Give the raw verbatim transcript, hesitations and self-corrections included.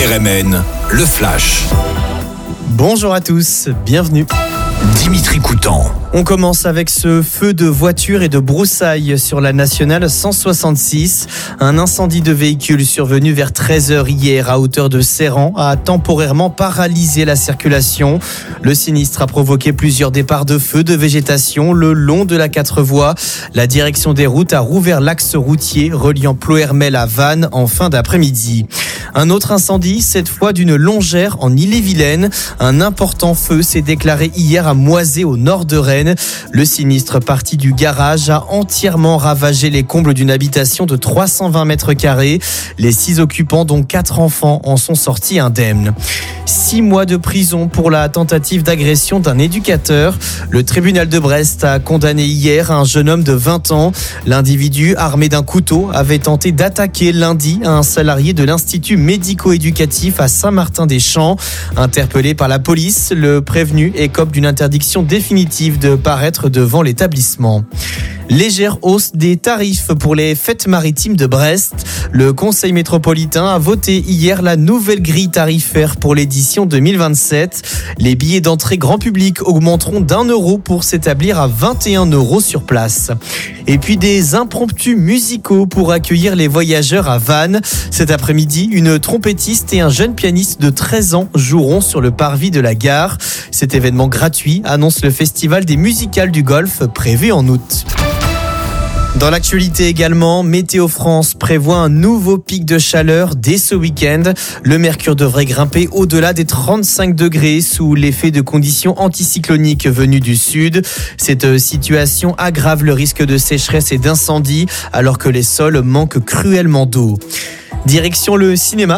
R M N, le Flash. Bonjour à tous, bienvenue. Dimitri Coutan. On commence avec ce feu de voiture et de broussailles sur la nationale cent soixante-six. Un incendie de véhicule survenu vers treize heures hier à hauteur de Serran a temporairement paralysé la circulation. Le sinistre a provoqué plusieurs départs de feu de végétation le long de la quatre voies. La direction des routes a rouvert l'axe routier reliant Ploërmel à Vannes en fin d'après-midi. Un autre incendie, cette fois d'une longère en Ille-et-Vilaine. Un important feu s'est déclaré hier à Moisé au nord de Rennes. Le sinistre parti du garage a entièrement ravagé les combles d'une habitation de trois cent vingt mètres carrés. Les six occupants, dont quatre enfants, en sont sortis indemnes. Six mois de prison pour la tentative d'agression d'un éducateur. Le tribunal de Brest a condamné hier un jeune homme de vingt ans. L'individu, armé d'un couteau, avait tenté d'attaquer lundi un salarié de l'Institut médico-éducatif à Saint-Martin-des-Champs. Interpellé par la police, le prévenu écope d'une interdiction définitive de paraître devant l'établissement. Légère hausse des tarifs pour les fêtes maritimes de Brest. Le Conseil métropolitain a voté hier la nouvelle grille tarifaire pour l'édition deux mille vingt-sept. Les billets d'entrée grand public augmenteront d'un euro pour s'établir à vingt et un euros sur place. Et puis des impromptus musicaux pour accueillir les voyageurs à Vannes. Cet après-midi, une trompettiste et un jeune pianiste de treize ans joueront sur le parvis de la gare. Cet événement gratuit annonce le festival des musicales du Golfe prévu en août. Dans l'actualité également, Météo France prévoit un nouveau pic de chaleur dès ce week-end. Le mercure devrait grimper au-delà des trente-cinq degrés sous l'effet de conditions anticycloniques venues du sud. Cette situation aggrave le risque de sécheresse et d'incendie alors que les sols manquent cruellement d'eau. Direction le cinéma